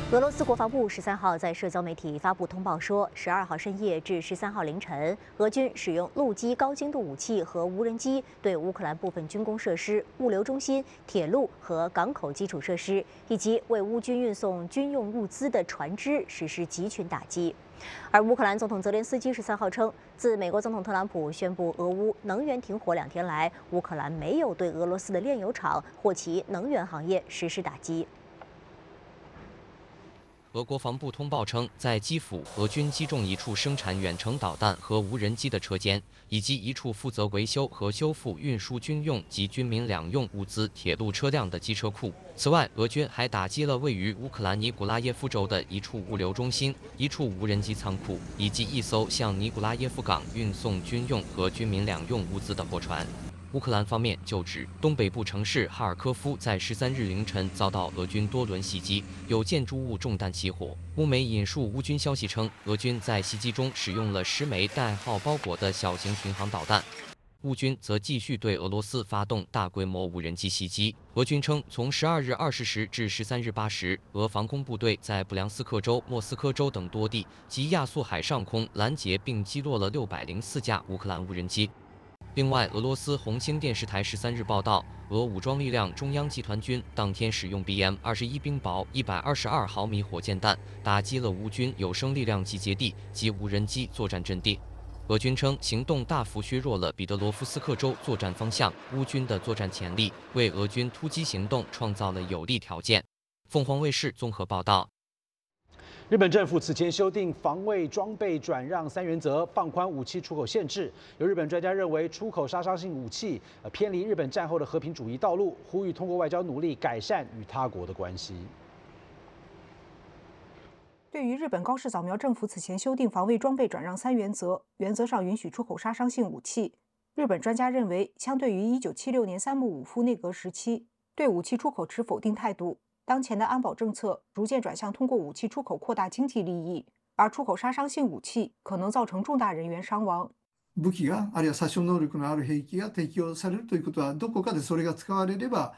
俄罗斯国防部13号在社交媒体发布通报说，12号深夜至13号凌晨，俄军使用陆基高精度武器和无人机对乌克兰部分军工设施、物流中心、铁路和港口基础设施，以及为乌军运送军用物资的船只实施集群打击。而乌克兰总统泽连斯基13号称，自美国总统特朗普宣布俄乌能源停火2天来，乌克兰没有对俄罗斯的炼油厂或其能源行业实施打击。 俄国防部通报称，在基辅，俄军击中一处生产远程导弹和无人机的车间，以及一处负责维修和修复运输军用及军民两用物资铁路车辆的机车库。此外，俄军还打击了位于乌克兰尼古拉耶夫州的一处物流中心、一处无人机仓库，以及一艘向尼古拉耶夫港运送军用和军民两用物资的货船。 乌克兰方面就指，东北部城市哈尔科夫在13日凌晨遭到俄军多轮袭击，有建筑物中弹起火。乌媒引述乌军消息称，俄军在袭击中使用了10枚带号包裹的小型巡航导弹。乌军则继续对俄罗斯发动大规模无人机袭击。俄军称，从12日20时至13日8时，俄防空部队在布良斯克州、莫斯科州等多地及亚速海上空拦截并击落了604架乌克兰无人机。 另外，俄罗斯红星电视台13日报道，俄武装力量中央集团军当天使用 BM-21冰雹122毫米火箭弹打击了乌军有生力量集结地及无人机作战阵地。俄军称，行动大幅削弱了彼得罗夫斯克州作战方向，乌军的作战潜力为俄军突击行动创造了有利条件。凤凰卫视综合报道。 日本政府此前修订防卫装备转让3原则，放宽武器出口限制。有日本专家认为，出口杀伤性武器偏离日本战后的和平主义道路，呼吁通过外交努力改善与他国的关系。 对于日本高市早苗政府此前修订防卫装备转让3原则，原则上允许出口杀伤性武器。日本专家认为，相对于1976年三木武夫内阁时期，对武器出口持否定态度。 当前的安保政策逐渐转向通过武器出口扩大经济利益，而出口杀伤性武器可能造成重大人员伤亡。 武器があるいは殺傷能力のある兵器が提供されるということは、どこかでそれが使われれば、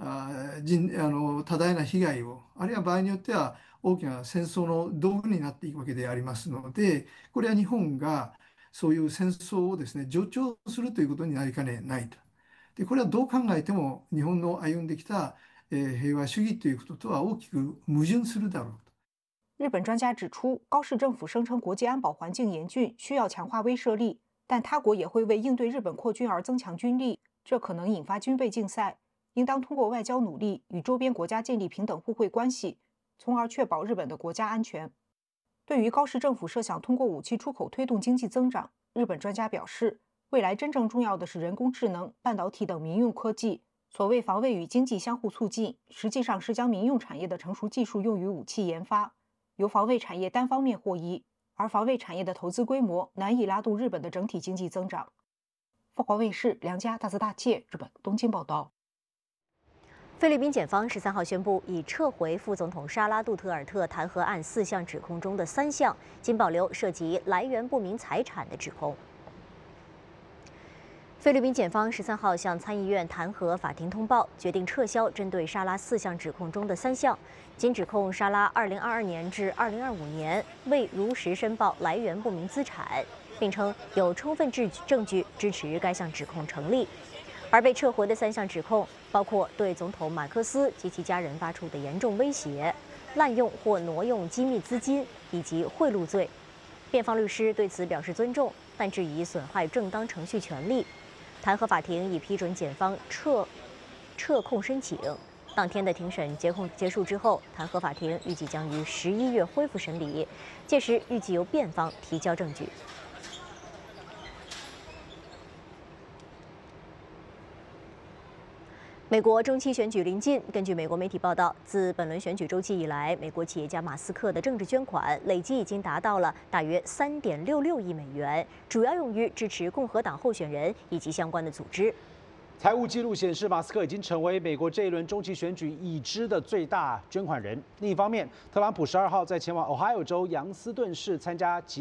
多大な被害を、あるいは場合によっては大きな戦争の道具になっていくわけでありますので、これは日本がそういう戦争をですね助長するということになりかねないと。で、これはどう考えても日本の歩んできた 平和主義ということとは大きく矛盾するだろうと。 日本专家指出，高市政府声称国际安保环境严峻，需要强化威慑力，但他国也会为应对日本扩军而增强军力，这可能引发军备竞赛。应当通过外交努力与周边国家建立平等互惠关系，从而确保日本的国家安全。对于高市政府设想通过武器出口推动经济增长，日本专家表示，未来真正重要的是人工智能、半导体等民用科技。 所谓防卫与经济相互促进，实际上是将民用产业的成熟技术用于武器研发，由防卫产业单方面获益，而防卫产业的投资规模难以拉动日本的整体经济增长。凤凰卫视梁家大泽大介日本东京报道。 菲律宾检方13号宣布，已撤回副总统沙拉杜特尔特弹劾案4项指控中的3项，仅保留涉及来源不明财产的指控。 菲律宾检方13号向参议院弹劾法庭通报，决定撤销针对沙拉4项指控中的3项，仅指控沙拉2022年至2025年未如实申报来源不明资产，并称有充分证据支持该项指控成立。而被撤回的3项指控包括对总统马克思及其家人发出的严重威胁、滥用或挪用机密资金以及贿赂罪。辩方律师对此表示尊重，但质疑损害正当程序权利。 弹劾法庭已批准检方撤控申请。当天的庭审结束之后，弹劾法庭预计将于11月恢复审理，届时预计由辩方提交证据。美国中期选举临近，根据美国媒体报道，自本轮选举周期以来，美国企业家马斯克的政治捐款累计已经达到了大约3.66亿美元，主要用于支持共和党候选人以及相关的组织。 财务记录显示，马斯克已经成为美国这一轮中期选举已知的最大捐款人。另一方面，特朗普12号在前往 Ohio 州杨斯顿市参加集